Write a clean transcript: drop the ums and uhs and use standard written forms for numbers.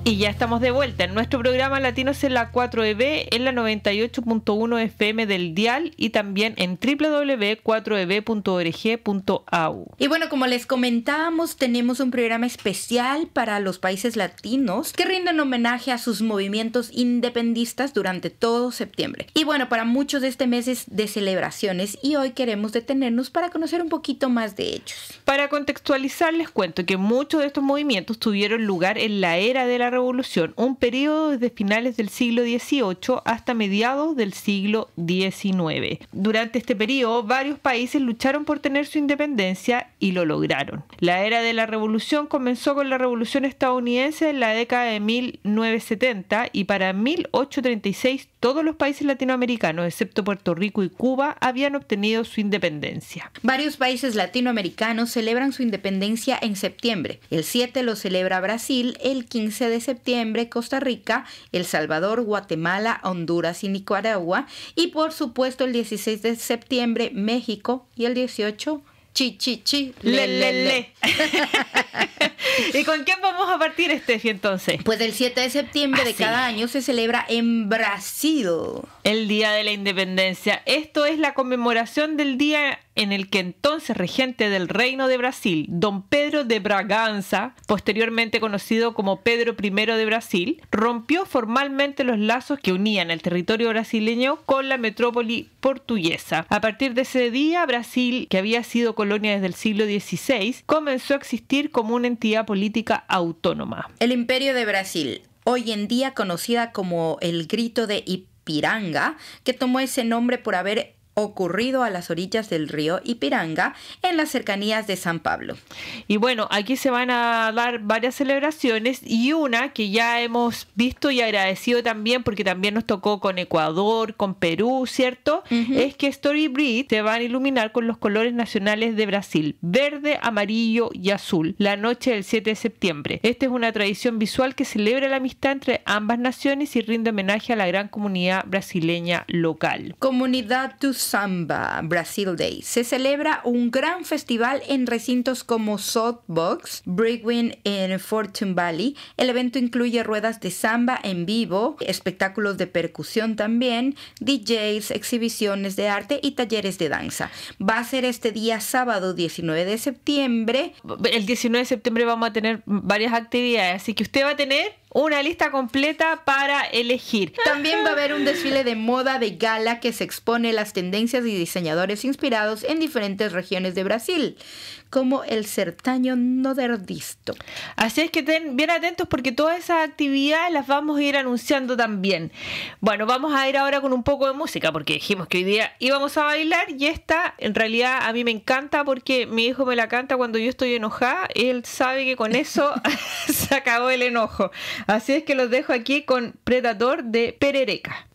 Y ya estamos de vuelta en nuestro programa Latinos en la 4EB, en la 98.1 FM del dial y también en www.4eb.org.au. Y bueno, como les comentábamos, tenemos un programa especial para los países latinos que rinden homenaje a sus movimientos independistas durante todo septiembre. Y bueno, para muchos de este mes es de celebraciones y hoy queremos detenernos para conocer un poquito más de ellos. Para contextualizar, les cuento que muchos de estos movimientos tuvieron lugar en la era de la Revolución, un periodo desde finales del siglo XVIII hasta mediados del siglo XIX. Durante este periodo, varios países lucharon por tener su independencia y lo lograron. La era de la Revolución comenzó con la Revolución estadounidense en la década de 1970 y para 1836 todos los países latinoamericanos, excepto Puerto Rico y Cuba, habían obtenido su independencia. Varios países latinoamericanos celebran su independencia en septiembre. El 7 lo celebra Brasil, el 15 de septiembre Costa Rica, El Salvador, Guatemala, Honduras y Nicaragua, y por supuesto el 16 de septiembre México y el 18 le. ¿Y con quién vamos a partir, Estefi, entonces? Pues el 7 de septiembre de cada año se celebra en Brasil el Día de la Independencia. Esto es la conmemoración del día en el que entonces regente del Reino de Brasil, don Pedro de Bragança, posteriormente conocido como Pedro I de Brasil, rompió formalmente los lazos que unían el territorio brasileño con la metrópoli portuguesa. A partir de ese día, Brasil, que había sido colonia desde el siglo XVI, comenzó a existir como una entidad política autónoma. El Imperio de Brasil, hoy en día conocida como el Grito de Ipiranga, que tomó ese nombre por haber ocurrido a las orillas del río Ipiranga en las cercanías de San Pablo. Y bueno, aquí se van a dar varias celebraciones y una que ya hemos visto y agradecido también porque también nos tocó con Ecuador, con Perú, ¿cierto? Es que Story Bridge se van a iluminar con los colores nacionales de Brasil, verde, amarillo y azul, la noche del 7 de septiembre. Esta es una tradición visual que celebra la amistad entre ambas naciones y rinde homenaje a la gran comunidad brasileña local. Comunidad do Samba Brasil Day. Se celebra un gran festival en recintos como Soulbox, Brigwin en Fortune Valley. El evento incluye ruedas de samba en vivo, espectáculos de percusión también, DJs, exhibiciones de arte y talleres de danza. Va a ser este día sábado 19 de septiembre. El 19 de septiembre vamos a tener varias actividades, así que usted va a tener una lista completa para elegir. También va a haber un desfile de moda de gala que se expone las tendencias y diseñadores inspirados en diferentes regiones de Brasil, como el sertaño nordestino. Así es que estén bien atentos porque todas esas actividades las vamos a ir anunciando también. Bueno, vamos a ir ahora con un poco de música porque dijimos que hoy día íbamos a bailar y esta en realidad a mí me encanta porque mi hijo me la canta cuando yo estoy enojada. Él sabe que con eso se acabó el enojo. Así es que los dejo aquí con Predator de Perereca.